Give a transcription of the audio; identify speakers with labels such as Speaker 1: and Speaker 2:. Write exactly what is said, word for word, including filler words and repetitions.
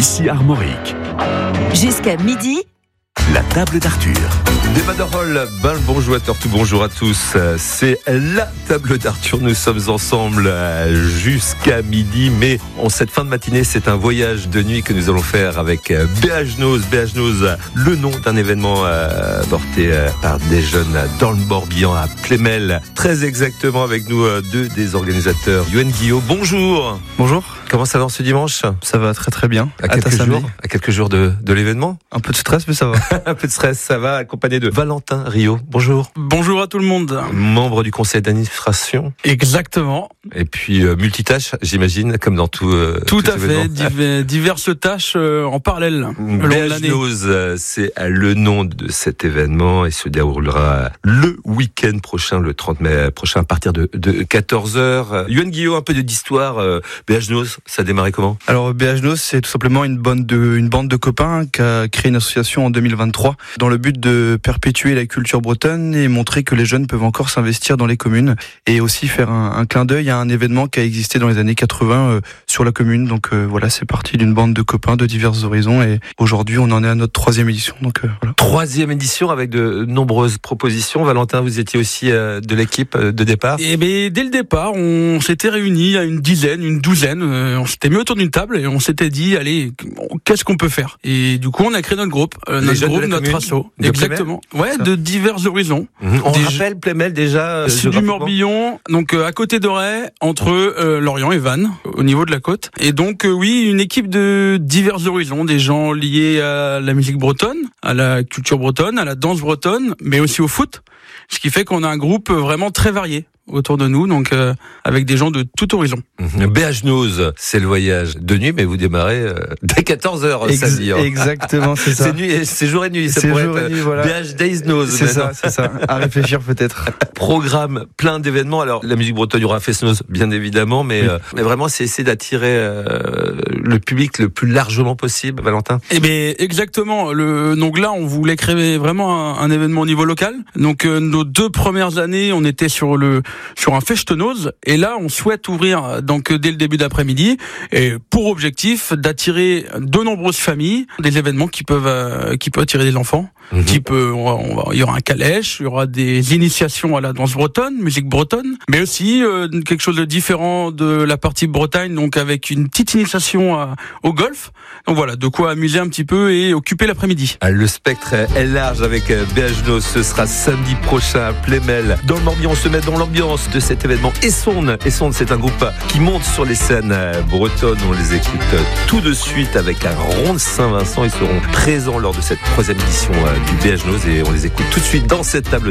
Speaker 1: ici Armorique.
Speaker 2: Jusqu'à midi,
Speaker 1: la table d'Arthur.
Speaker 3: Des Maderolles, ben le bonjour à tout, bonjour à tous. C'est la table d'Arthur. Nous sommes ensemble jusqu'à midi, mais en cette fin de matinée, c'est un voyage de nuit que nous allons faire avec Béajnoz. Béajnoz, le nom d'un événement euh, porté euh, par des jeunes dans le Morbihan à Plémel. Très exactement avec nous euh, deux des organisateurs. Yoann Guillot, bonjour.
Speaker 4: Bonjour.
Speaker 3: Comment ça va ce dimanche ?
Speaker 4: Ça va très très bien.
Speaker 3: À, à quelques jours, à quelques jours de, de l'événement.
Speaker 4: Un peu de stress, mais ça va.
Speaker 3: Un peu de stress, ça va, accompagné de Valentin Rio. Bonjour.
Speaker 5: Bonjour à tout le monde.
Speaker 3: Membre du conseil d'administration.
Speaker 5: Exactement.
Speaker 3: Et puis euh, multitâche, j'imagine, comme dans tout. Euh,
Speaker 5: tout à
Speaker 3: événement.
Speaker 5: fait, div- diverses tâches euh, en parallèle.
Speaker 3: Béajnoz, c'est le nom de cet événement et se déroulera le week-end prochain, le trente mai prochain, à partir de, de quatorze heures. Yoann Guillot, un peu d'histoire. Euh, Béajnoz, ça a démarré comment ?
Speaker 4: Alors Béajnoz, c'est tout simplement une bande de une bande de copains qui a créé une association en deux mille vingt-trois dans le but de perpétuer la culture bretonne et montrer que les jeunes peuvent encore s'investir dans les communes et aussi faire un, un clin d'œil à un événement qui a existé dans les années quatre-vingts euh, sur la commune. Donc euh, voilà, c'est parti d'une bande de copains de divers horizons et aujourd'hui on en est à notre troisième édition. Donc euh, voilà.
Speaker 3: Troisième édition avec de nombreuses propositions. Valentin, vous étiez aussi euh, de l'équipe euh, de départ.
Speaker 5: Et ben dès le départ, on s'était réunis à une dizaine, une douzaine. Euh, on s'était mis autour d'une table et on s'était dit, allez, qu'est-ce qu'on peut faire ? Et du coup, on a créé notre groupe, euh, notre groupe, notre asso. Exactement. Ouais, de divers horizons.
Speaker 3: Mmh. On
Speaker 5: Des
Speaker 3: rappelle Plémel déjà. Euh,
Speaker 5: c'est du Morbihan, donc euh, à côté d'Auray, entre euh, Lorient et Vannes, au niveau de la côte. Et donc euh, oui, une équipe de divers horizons, des gens liés à la musique bretonne, à la culture bretonne, à la danse bretonne, mais aussi au foot. Ce qui fait qu'on a un groupe vraiment très varié autour de nous, donc euh, avec des gens de tout horizon.
Speaker 3: Mmh. Béajnoz, c'est le voyage de nuit, mais vous démarrez euh, dès quatorze heures
Speaker 4: Ex-
Speaker 3: samedi. Hein.
Speaker 4: Exactement, c'est ça.
Speaker 3: C'est, nuit, c'est jour et nuit, ça
Speaker 4: c'est
Speaker 3: pourrait
Speaker 4: jour
Speaker 3: être
Speaker 4: et nuit, voilà.
Speaker 3: Béajnoz.
Speaker 4: C'est ça, c'est ça. À réfléchir peut-être.
Speaker 3: Programme plein d'événements. Alors la musique bretonne, il y aura un Fest-Noz, bien évidemment, mais, oui. euh, mais vraiment c'est essayer d'attirer euh, le public le plus largement possible, Valentin.
Speaker 5: Eh bien exactement. Le, donc là, on voulait créer vraiment un, un événement au niveau local. Donc euh, nos deux premières années, on était sur le sur un Fest-Noz, et là on souhaite ouvrir donc dès le début d'après-midi et pour objectif d'attirer de nombreuses familles, des événements qui peuvent euh, qui peuvent attirer des enfants. Mmh. Type euh, on va, on va, il y aura un calèche, il y aura des initiations à la danse bretonne, musique bretonne, mais aussi euh, quelque chose de différent de la partie Bretagne, donc avec une petite initiation à, au golf. Donc voilà, de quoi amuser un petit peu et occuper l'après-midi.
Speaker 3: Le spectre est large avec Béajnoz. Ce sera samedi prochain à Plémel. Dans le Morbihan, on se met dans l'ambiance de cet événement. Essonne, Essonne, c'est un groupe qui monte sur les scènes bretonnes. On les écoute tout de suite avec un rond de Saint-Vincent. Ils seront présents lors de cette troisième édition du Béajnoz et on les écoute tout de suite dans cette table